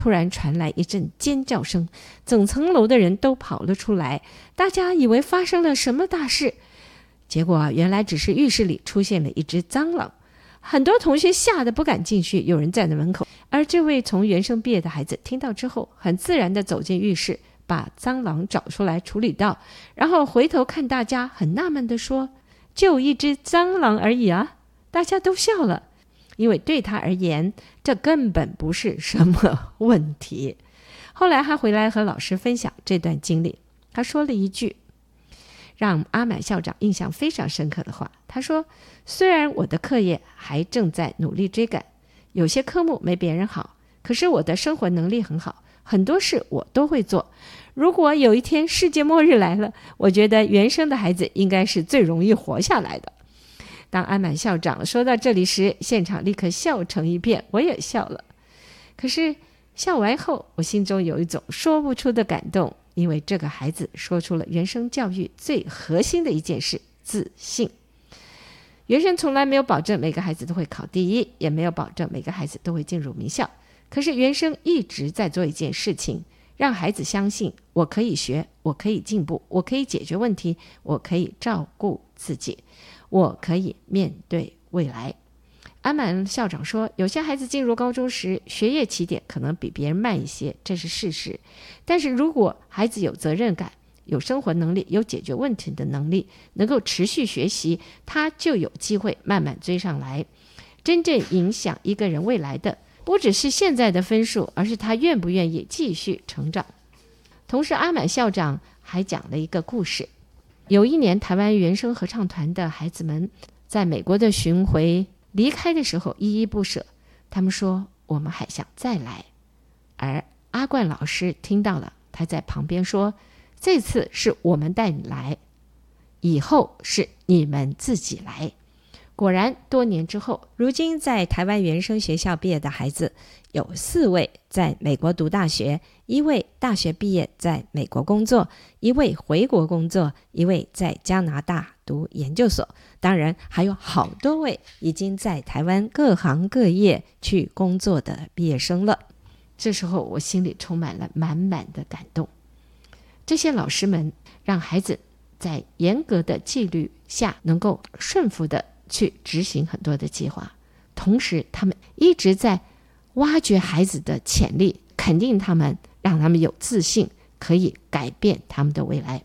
突然传来一阵尖叫声，整层楼的人都跑了出来，大家以为发生了什么大事，结果原来只是浴室里出现了一只蟑螂。很多同学吓得不敢进去，有人站在门口，而这位从原生毕业的孩子听到之后，很自然地走进浴室，把蟑螂找出来处理掉，然后回头看大家，很纳闷地说，就一只蟑螂而已啊。大家都笑了，因为对他而言，这根本不是什么问题。后来他回来和老师分享这段经历，他说了一句让阿满校长印象非常深刻的话，他说，虽然我的课业还正在努力追赶，有些科目没别人好，可是我的生活能力很好，很多事我都会做。如果有一天世界末日来了，我觉得原生的孩子应该是最容易活下来的。当阿满校长说到这里时，现场立刻笑成一片，我也笑了。可是笑完后，我心中有一种说不出的感动，因为这个孩子说出了原生教育最核心的一件事，自信。原生从来没有保证每个孩子都会考第一，也没有保证每个孩子都会进入名校，可是原生一直在做一件事情，让孩子相信我可以学，我可以进步，我可以解决问题，我可以照顾自己，我可以面对未来。阿满校长说，有些孩子进入高中时，学业起点可能比别人慢一些，这是事实。但是如果孩子有责任感，有生活能力，有解决问题的能力，能够持续学习，他就有机会慢慢追上来。真正影响一个人未来的，不只是现在的分数，而是他愿不愿意继续成长。同时，阿满校长还讲了一个故事。有一年，台湾原声合唱团的孩子们在美国的巡回离开的时候依依不舍，他们说，我们还想再来。而阿冠老师听到了，他在旁边说，这次是我们带你来，以后是你们自己来。果然多年之后，如今在台湾原生学校毕业的孩子有4位在美国读大学，1位大学毕业在美国工作，1位回国工作，1位在加拿大读研究所，当然还有好多位已经在台湾各行各业去工作的毕业生了。这时候我心里充满了满满的感动。这些老师们让孩子在严格的纪律下能够顺服的去执行很多的计划，同时他们一直在挖掘孩子的潜力，肯定他们，让他们有自信，可以改变他们的未来。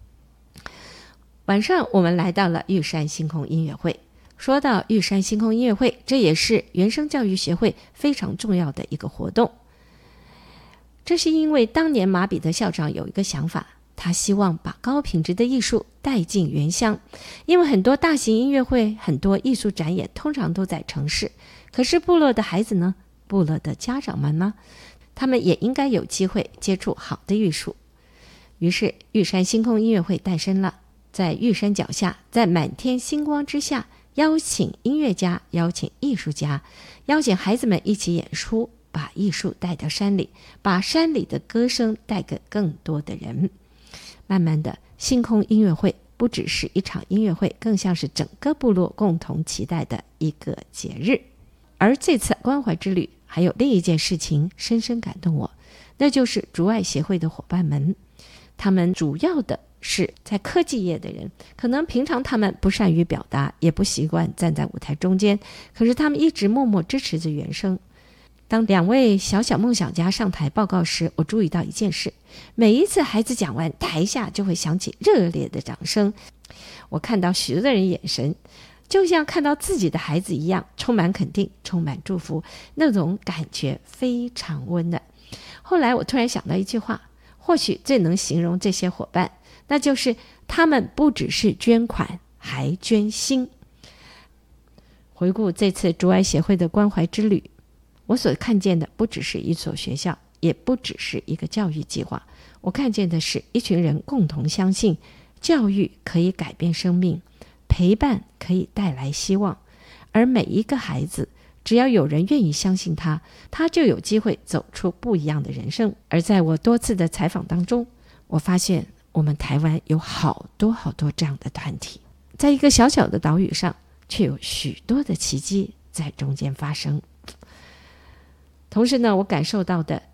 晚上我们来到了玉山星空音乐会。说到玉山星空音乐会，这也是原生教育协会非常重要的一个活动。这是因为当年马彼得校长有一个想法，他希望把高品质的艺术带进原乡。因为很多大型音乐会，很多艺术展演通常都在城市，可是部落的孩子呢，部落的家长们呢，他们也应该有机会接触好的艺术。于是玉山星空音乐会诞生了，在玉山脚下，在满天星光之下，邀请音乐家，邀请艺术家，邀请孩子们一起演出，把艺术带到山里，把山里的歌声带给更多的人。慢慢的，星空音乐会不只是一场音乐会，更像是整个部落共同期待的一个节日。而这次关怀之旅还有另一件事情深深感动我，那就是竹爱协会的伙伴们。他们主要的是在科技业的人，可能平常他们不善于表达，也不习惯站在舞台中间，可是他们一直默默支持着原声。当2位小小梦想家上台报告时，我注意到一件事，每一次孩子讲完，台下就会响起热烈的掌声。我看到许多的人眼神就像看到自己的孩子一样，充满肯定，充满祝福，那种感觉非常温暖。后来我突然想到一句话，或许最能形容这些伙伴，那就是他们不只是捐款，还捐心。回顾这次竹爱协会的关怀之旅，我所看见的不只是一所学校，也不只是一个教育计划，我看见的是一群人共同相信教育可以改变生命，陪伴可以带来希望，而每一个孩子只要有人愿意相信他，他就有机会走出不一样的人生。而在我多次的采访当中，我发现我们台湾有好多好多这样的团体，在一个小小的岛屿上，却有许多的奇迹在中间发生。同时呢，我感受到的